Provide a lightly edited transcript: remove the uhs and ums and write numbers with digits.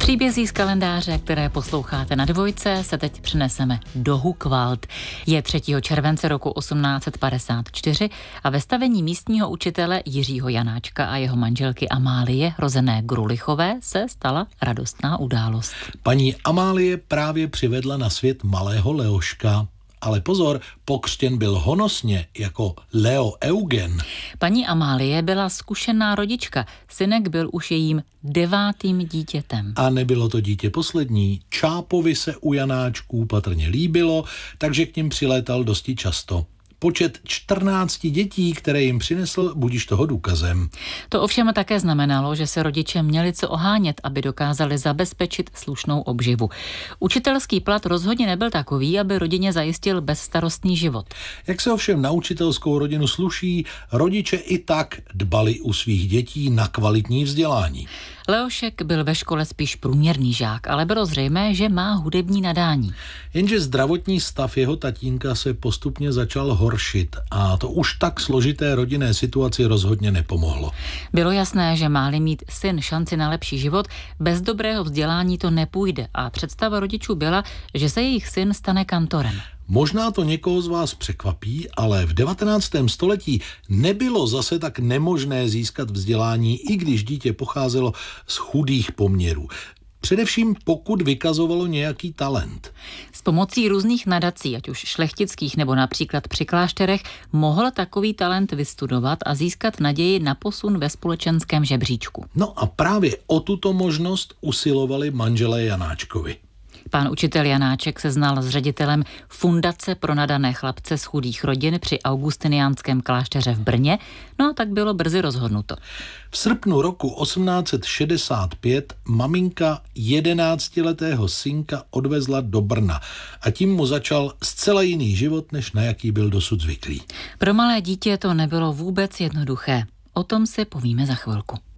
Příbězí z kalendáře, které posloucháte na Dvojce, se teď přeneseme do Hukvald. Je 3. července roku 1854 a ve stavení místního učitele Jiřího Janáčka a jeho manželky Amálie, rozené Grulichové, se stala radostná událost. Paní Amálie právě přivedla na svět malého Leoška. Ale pozor, pokřtěn byl honosně jako Leo Eugen. Paní Amálie byla zkušená rodička, synek byl už jejím 9. dítětem. A nebylo to dítě poslední. Čápovi se u Janáčků patrně líbilo, takže k nim přilétal dosti často. Počet 14 dětí, které jim přinesl, budiž toho důkazem. To ovšem také znamenalo, že se rodiče měli co ohánět, aby dokázali zabezpečit slušnou obživu. Učitelský plat rozhodně nebyl takový, aby rodině zajistil bezstarostný život. Jak se ovšem na učitelskou rodinu sluší, rodiče i tak dbali u svých dětí na kvalitní vzdělání. Leošek byl ve škole spíš průměrný žák, ale bylo zřejmé, že má hudební nadání. Jenže zdravotní stav jeho tatínka se postupně začal horšit a to už tak složité rodinné situaci rozhodně nepomohlo. Bylo jasné, že má-li mít syn šanci na lepší život, bez dobrého vzdělání to nepůjde a představa rodičů byla, že se jejich syn stane kantorem. Možná to někoho z vás překvapí, ale v 19. století nebylo zase tak nemožné získat vzdělání, i když dítě pocházelo z chudých poměrů. Především pokud vykazovalo nějaký talent. S pomocí různých nadací, ať už šlechtických nebo například při klášterech, mohl takový talent vystudovat a získat naději na posun ve společenském žebříčku. No a právě o tuto možnost usilovali manželé Janáčkovi. Pán učitel Janáček se znal s ředitelem Fundace pro nadané chlapce z chudých rodin při augustiniánském klášteře v Brně, no a tak bylo brzy rozhodnuto. V srpnu roku 1865 maminka 11letého synka odvezla do Brna a tím mu začal zcela jiný život, než na jaký byl dosud zvyklý. Pro malé dítě to nebylo vůbec jednoduché. O tom si povíme za chvilku.